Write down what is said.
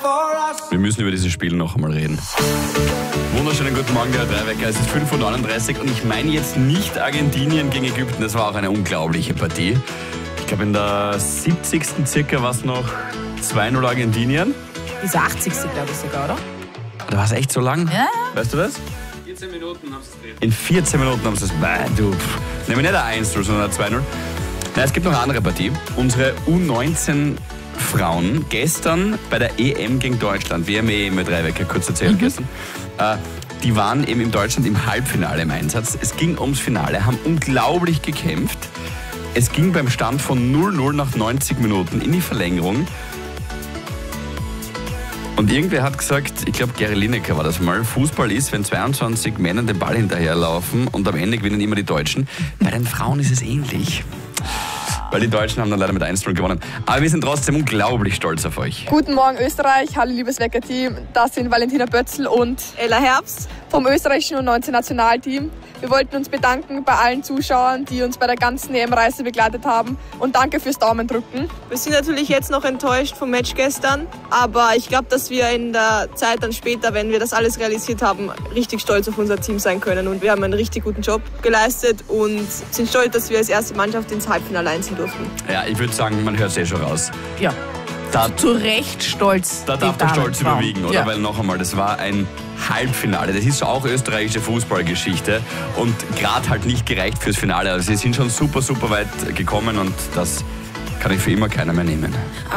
Wir müssen über dieses Spiel noch einmal reden. Wunderschönen guten Morgen, der Dreiwecker. Es ist 5:39 Uhr und ich meine jetzt nicht Argentinien gegen Ägypten. Das war auch eine unglaubliche Partie. Ich glaube, in der 70. circa war es noch 2:0 Argentinien. Diese 80. glaube ich sogar, oder? Da war es echt so lang? Ja. Weißt du das? 14 Minuten haben sie es gedreht. In 14 Minuten haben sie es. Nehmen wir nicht ein 1:0, sondern ein 2:0. Es gibt noch eine andere Partie. Unsere U19 Frauen gestern bei der EM gegen Deutschland, WM mit Dreiwecker, kurz erzählt gestern, die waren eben in Deutschland im Halbfinale im Einsatz. Es ging ums Finale, haben unglaublich gekämpft. Es ging beim Stand von 0:0 nach 90 Minuten in die Verlängerung. Und irgendwer hat gesagt, ich glaube Gary Lineker war das mal, Fußball ist, wenn 22 Männer den Ball hinterherlaufen und am Ende gewinnen immer die Deutschen. Bei den Frauen ist es ähnlich. Weil die Deutschen haben dann leider mit 1:0 gewonnen. Aber wir sind trotzdem unglaublich stolz auf euch. Guten Morgen Österreich, hallo liebes Wecker-Team. Das sind Valentina Bötzl und Ella Herbst vom österreichischen U19-Nationalteam. Wir wollten uns bedanken bei allen Zuschauern, die uns bei der ganzen EM-Reise begleitet haben. Und danke fürs Daumendrücken. Wir sind natürlich jetzt noch enttäuscht vom Match gestern, aber ich glaube, dass wir in der Zeit dann später, wenn wir das alles realisiert haben, richtig stolz auf unser Team sein können. Und wir haben einen richtig guten Job geleistet und sind stolz, dass wir als erste Mannschaft ins Halbfinale einziehen durften. Ja, ich würde sagen, man hört es eh schon raus. Ja. Zu Recht stolz. Da darf der Stolz Frauen überwiegen, oder? Ja. Weil noch einmal, das war ein Halbfinale. Das ist auch österreichische Fußballgeschichte und gerade halt nicht gereicht fürs Finale. Also sie sind schon super, super weit gekommen und das kann ich für immer keiner mehr nehmen.